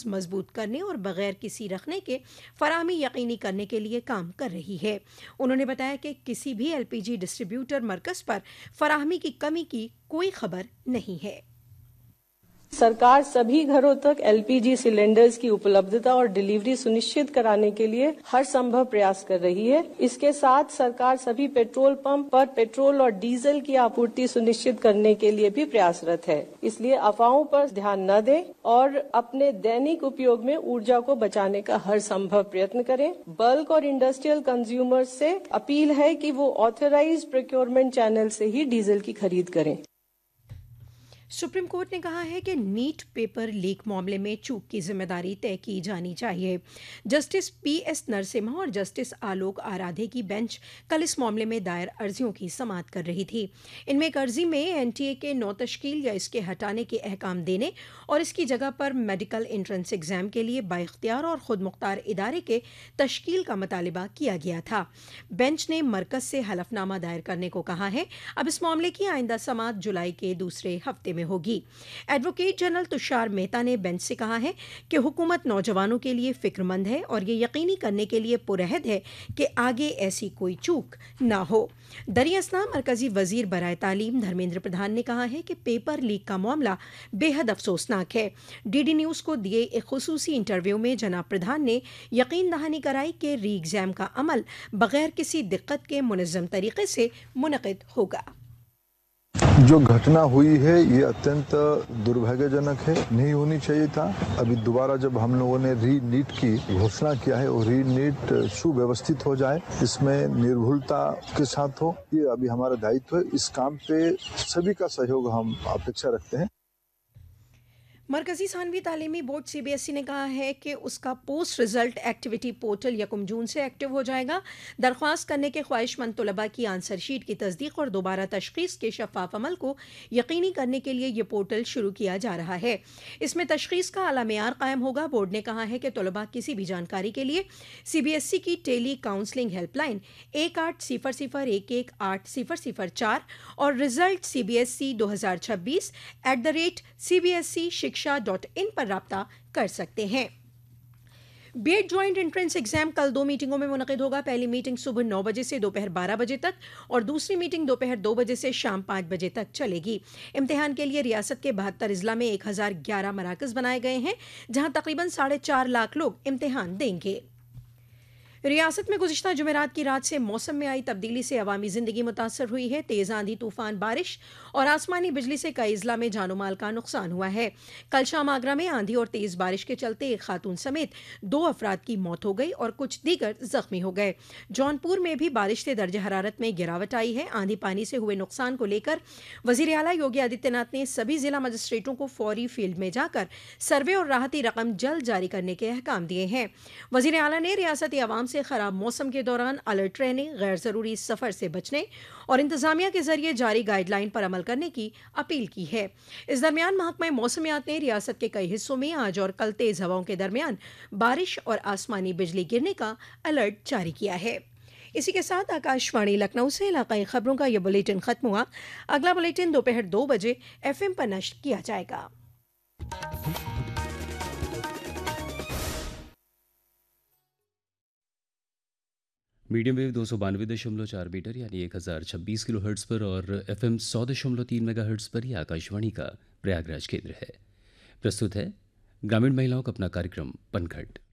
Stores मजबूत करने और बगैर किसी रखने के फराहमी यकीनी करने के लिए काम कर रही है। उन्होंने बताया कि किसी भी एलपीजी डिस्ट्रीब्यूटर मरकज पर फराहमी की कमी की कोई खबर नहीं है। सरकार सभी घरों तक एलपीजी सिलेंडर्स की उपलब्धता और डिलीवरी सुनिश्चित कराने के लिए हर संभव प्रयास कर रही है। इसके साथ सरकार सभी पेट्रोल पंप पर पेट्रोल और डीजल की आपूर्ति सुनिश्चित करने के लिए भी प्रयासरत है। इसलिए अफवाहों पर ध्यान न दें और अपने दैनिक उपयोग में ऊर्जा को बचाने का हर संभव प्रयत्न करें। बल्क और इंडस्ट्रियल कंज्यूमर्स से अपील है कि वो ऑथराइज्ड प्रोक्योरमेंट चैनल से ही डीजल की खरीद करें। सुप्रीम कोर्ट ने कहा है कि नीट पेपर लीक मामले में चूक की जिम्मेदारी तय की जानी चाहिए। जस्टिस पीएस नरसिम्हा और जस्टिस आलोक आराधे की बेंच कल इस मामले में दायर अर्जियों की समाअत कर रही थी। इनमें एक अर्जी में एनटीए के नौ तश्कील या इसके हटाने के अहकाम देने और इसकी जगह पर मेडिकल एंट्रेंस एग्जाम के लिए बाइख्तियार और खुद मुख्तार इदारे के तश्कील का मुतालिबा किया गया था। बेंच ने मरकज से हलफनामा दायर करने को कहा है। अब इस मामले की आइंदा समाअत जुलाई के दूसरे हफ्ते में होगी। एडवोकेट जनरल तुषार मेहता ने बेंच से कहा है कि हुकूमत नौजवानों के लिए फिक्रमंद है और ये यकीनी करने के लिए पुरअहद है कि आगे ऐसी कोई चूक ना हो। दरियासना मरकजी वजीर बराए तालीम धर्मेंद्र प्रधान ने कहा है कि पेपर लीक का मामला बेहद अफसोसनाक है। डीडी न्यूज़ को दिए एक खुसूसी इंटरव्यू में जनाब प्रधान ने यकीन दहानी कराई कि री एग्जाम का अमल बगैर किसी दिक्कत के मुनज़्ज़म तरीके से मुनक़िद होगा। जो घटना हुई है ये अत्यंत दुर्भाग्यजनक है, नहीं होनी चाहिए था। अभी दोबारा जब हम लोगों ने री नीट की घोषणा किया है और री नीट सुव्यवस्थित हो जाए, इसमें निर्भुलता के साथ हो, ये अभी हमारा दायित्व है। इस काम पे सभी का सहयोग हम अपेक्षा रखते हैं। मरकजी सानवी तालीमी बोर्ड सीबीएसई ने कहा है कि उसका पोस्ट रिजल्ट एक्टिविटी पोर्टल 1 जून से एक्टिव हो जाएगा। दरख्वास्त करने के ख्वाहिशमंद तलबा की आंसर शीट की तस्दीक और दोबारा तशखीस के शफाफ अमल को यकीनी करने के लिए यह पोर्टल शुरू किया जा रहा है। इसमें तशखीस का आला मेयार कायम होगा। बोर्ड ने कहा है कि तलबा किसी भी जानकारी के लिए सीबीएसई की टेली काउंसलिंग हेल्पलाइन 1800118004 और रिजल्ट CBSE 2026 @cbsc-shiksha.in पर राब्ता कर सकते हैं। बीएड ज्वाइंट एंट्रेंस एग्जाम कल 2 मीटिंगों में मुनक़िद होगा। पहली मीटिंग सुबह 9 बजे से दोपहर 12 बजे तक और दूसरी मीटिंग दोपहर 2 बजे से शाम 5 बजे तक चलेगी। इम्तिहान के लिए रियासत के 72 अजला में 1011 मराकज़ बनाए गए हैं, जहां तकरीबन 4.5 लाख लोग इम्तिहान देंगे। रियासत में गुज़िश्ता जुमेरात की रात से मौसम में आई तब्दीली से अवामी ज़िंदगी मुतासर हुई है। तेज़ आंधी, तूफ़ान, बारिश और आसमानी बिजली से कई अजला में जानो माल का नुकसान हुआ है। कल शाम आगरा में आंधी और तेज़ बारिश के चलते एक खातून समेत 2 अफराद की मौत हो गई और कुछ दीगर जख्मी हो गए। जौनपुर में भी बारिश से दर्ज हरारत में गिरावट आई है। आंधी पानी से हुए नुकसान को लेकर वज़ीर आला योगी आदित्यनाथ ने सभी जिला मजिस्ट्रेटों को फौरी फील्ड में जाकर सर्वे और राहती रकम जल्द जारी करने के अहकाम दिए हैं। वज़ीर आला ने रियासती अवाम से खराब मौसम के दौरान अलर्ट रहने, गैर जरूरी सफर से बचने और इंतजामिया के जरिए जारी गाइडलाइन पर अमल करने की अपील की है। इस दरमियान महकमा मौसमियात ने रियासत के कई हिस्सों में आज और कल तेज हवाओं के दरमियान बारिश और आसमानी बिजली गिरने का अलर्ट जारी किया है। इसी के साथ आकाशवाणी लखनऊ से इलाकाई खबरों का यह बुलेटिन खत्म हुआ। अगला बुलेटिन दोपहर 2 बजे FM पर नश्र किया जाएगा। मीडियम वेव 292.4 मीटर यानी 1026 किलो हर्ट्ज़ पर और FM 100.3 मेगा हर्ट्ज़ पर ही आकाशवाणी का प्रयागराज केंद्र है। प्रस्तुत है ग्रामीण महिलाओं का अपना कार्यक्रम पनघट।